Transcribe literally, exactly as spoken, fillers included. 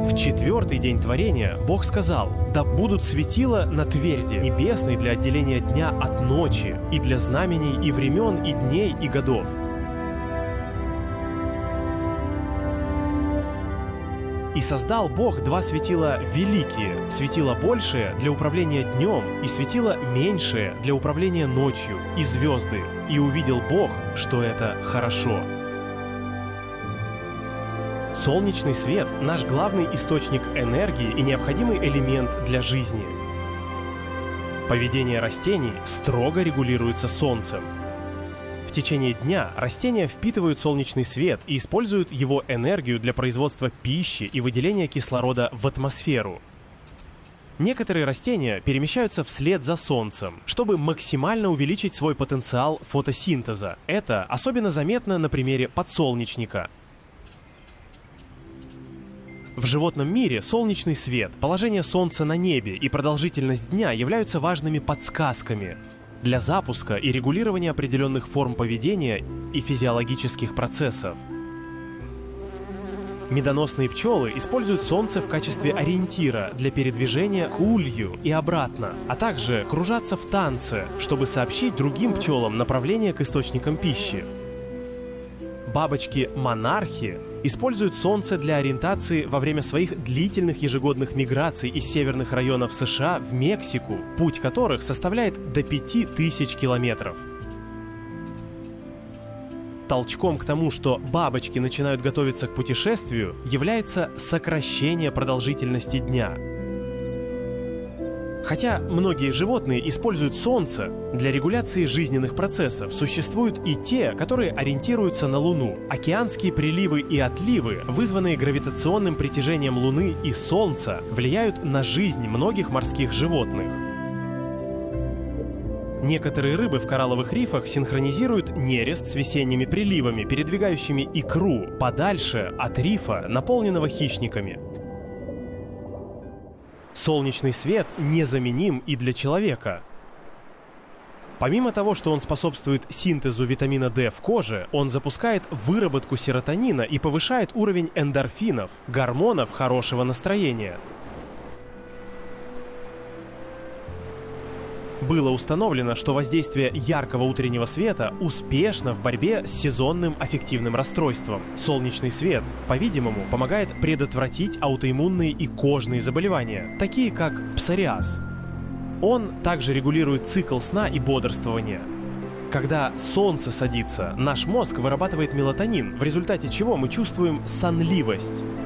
В четвертый день творения Бог сказал: «Да будут светила на тверди небесной для отделения дня от ночи, и для знамений и времен, и дней, и годов». И создал Бог два светила великие, светило большее для управления днем и светило меньшее для управления ночью, и звезды. И увидел Бог, что это хорошо. Солнечный свет – наш главный источник энергии и необходимый элемент для жизни. Поведение растений строго регулируется Солнцем. В течение дня растения впитывают солнечный свет и используют его энергию для производства пищи и выделения кислорода в атмосферу. Некоторые растения перемещаются вслед за Солнцем, чтобы максимально увеличить свой потенциал фотосинтеза. Это особенно заметно на примере подсолнечника. В животном мире солнечный свет, положение Солнца на небе и продолжительность дня являются важными подсказками для запуска и регулирования определенных форм поведения и физиологических процессов. Медоносные пчелы используют Солнце в качестве ориентира для передвижения к улью и обратно, а также кружатся в танце, чтобы сообщить другим пчелам направление к источникам пищи. Бабочки-монархи используют Солнце для ориентации во время своих длительных ежегодных миграций из северных районов США в Мексику, путь которых составляет до пяти тысяч километров. Толчком к тому, что бабочки начинают готовиться к путешествию, является сокращение продолжительности дня. Хотя многие животные используют Солнце для регуляции жизненных процессов, существуют и те, которые ориентируются на Луну. Океанские приливы и отливы, вызванные гравитационным притяжением Луны и Солнца, влияют на жизнь многих морских животных. Некоторые рыбы в коралловых рифах синхронизируют нерест с весенними приливами, передвигающими икру подальше от рифа, наполненного хищниками. Солнечный свет незаменим и для человека. Помимо того, что он способствует синтезу витамина D в коже, он запускает выработку серотонина и повышает уровень эндорфинов, гормонов хорошего настроения. Было установлено, что воздействие яркого утреннего света успешно в борьбе с сезонным аффективным расстройством. Солнечный свет, по-видимому, помогает предотвратить аутоиммунные и кожные заболевания, такие как псориаз. Он также регулирует цикл сна и бодрствования. Когда солнце садится, наш мозг вырабатывает мелатонин, в результате чего мы чувствуем сонливость.